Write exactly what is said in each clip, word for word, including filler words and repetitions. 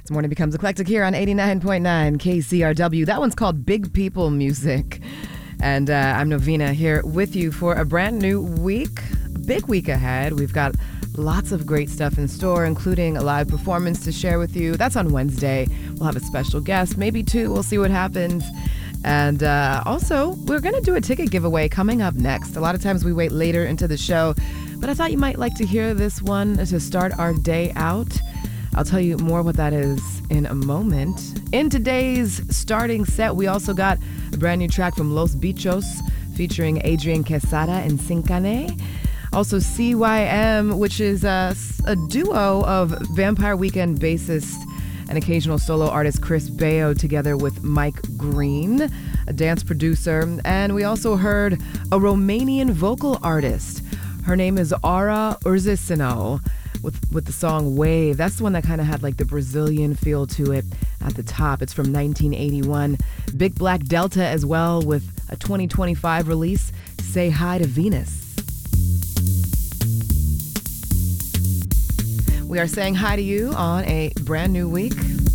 Morning Becomes Eclectic here on eighty-nine point nine K C R W. That one's called Big People Music. And uh, I'm Novina here with you for a brand new week. Big week ahead. We've got lots of great stuff in store, including a live performance to share with you. That's on Wednesday. We'll have a special guest, maybe two. We'll see what happens. And uh, also, we're going to do a ticket giveaway coming up next. A lot of times we wait later into the show, but I thought you might like to hear this one to start our day out. I'll tell you more what that is in a moment. In today's starting set, we also got a brand new track from Los Bichos featuring Adrian Quesada and Sincane. Also C Y M, which is a, a duo of Vampire Weekend bassist and occasional solo artist Chris Baio together with Mike Green, a dance producer. And we also heard a Romanian vocal artist. Her name is Aura Urzicino. With with the song Wave. That's the one that kind of had like the Brazilian feel to it at the top. It's from nineteen eighty-one. Big Black Delta as well with a twenty twenty-five release, Say Hi to Venus. We are saying hi to you on a brand new week.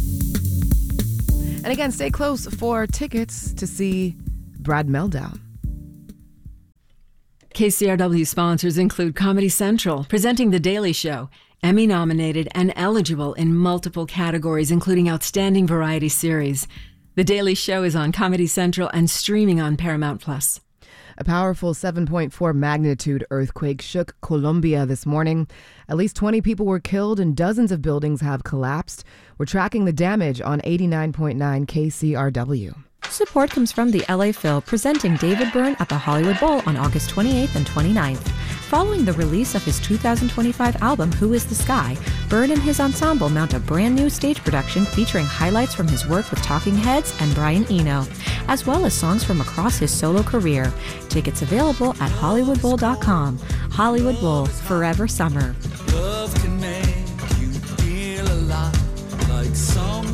And again, stay close for tickets to see Brad Mehldau. K C R W sponsors include Comedy Central, presenting The Daily Show, Emmy-nominated and eligible in multiple categories, including Outstanding Variety Series. The Daily Show is on Comedy Central and streaming on Paramount Plus. A powerful seven point four magnitude earthquake shook Colombia this morning. At least twenty people were killed and dozens of buildings have collapsed. We're tracking the damage on eighty-nine point nine K C R W. Support comes from the L A Phil, presenting David Byrne at the Hollywood Bowl on August twenty-eighth and twenty-ninth. Following the release of his two thousand twenty-five album, Who is the Sky, Byrne and his ensemble mount a brand new stage production featuring highlights from his work with Talking Heads and Brian Eno, as well as songs from across his solo career. Tickets available at hollywood bowl dot com. Hollywood Bowl, forever summer. Love can make you feel a lot like someone.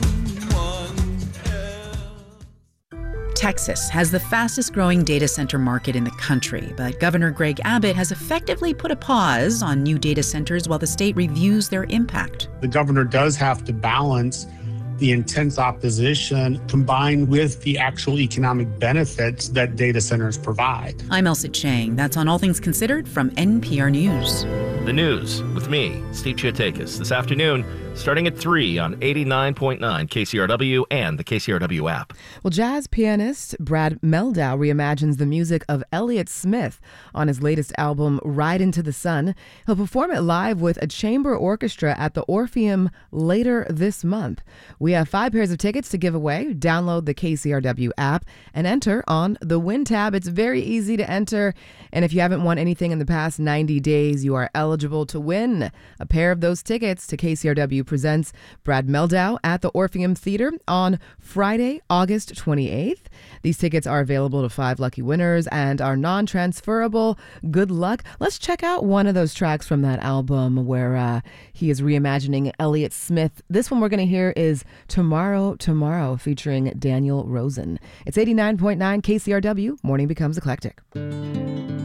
Texas has the fastest growing data center market in the country, but Governor Greg Abbott has effectively put a pause on new data centers while the state reviews their impact. The governor does have to balance the intense opposition combined with the actual economic benefits that data centers provide. I'm Elsa Chang. That's on All Things Considered from N P R News. The news with me, Steve Chiotakis, this afternoon, starting at three on eighty-nine point nine K C R W and the K C R W app. Well, jazz pianist Brad Mehldau reimagines the music of Elliott Smith on his latest album, Ride Into the Sun. He'll perform it live with a chamber orchestra at the Orpheum later this month. We have five pairs of tickets to give away. Download the K C R W app and enter on the Win tab. It's very easy to enter. And if you haven't won anything in the past ninety days, you are eligible to win a pair of those tickets to K C R W presents Brad Mehldau at the Orpheum Theater on Friday, August twenty-eighth. These tickets are available to five lucky winners and are non-transferable. Good luck. Let's check out one of those tracks from that album where uh, he is reimagining Elliott Smith. This one we're going to hear is Tomorrow, Tomorrow, featuring Daniel Rosen. It's eighty-nine point nine K C R W. Morning Becomes Eclectic.